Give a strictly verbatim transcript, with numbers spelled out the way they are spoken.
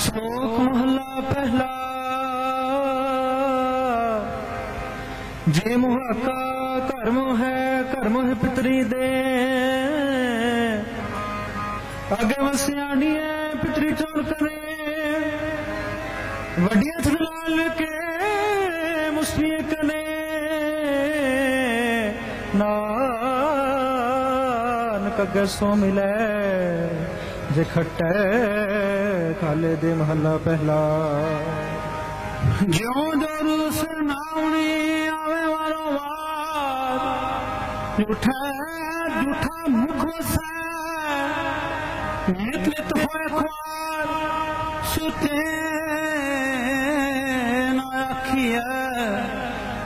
ਸ਼ਲੋਕ ਮਹਲਾ ਪਹਿਲਾ। ਜੇ ਮੁਹਾਕਾ ਘਰ ਮੋਹ ਹੈ, ਘਰ ਮੋਹ ਪਿਤਰੀ ਦੇ। ਅੱਗੇ ਵਸਿਆਣੀ ਹੈ ਪਿਤਰੀ ਚੋਲ ਕਰੇ। ਵੱਡੀਆਂ ਥਲਾਲ ਕੇ ਮੁਸਲੀਏ ਕਨੇ। ਨਾਨਕ ਅੱਗੇ ਸੋ ਮਿਲੇ ਜੇ ਖੱਟੇ ਖਾਲੇ ਦੇ ਮਹੱਲਾ ਪਹਿਲਾ। ਜਿਉਂ ਜੋ ਸੁਣਾਉਣੀ ਆਵੇ ਵਾਰੋ ਵਾਰ। ਝੂਠਾ ਝੂਠਾ ਮੁਖ ਵਸੈ ਨਿਤ ਨਿਤ ਹੋਏ ਖੁਆਰ। ਸੁਤੇ ਨਾ ਆਖੀਐ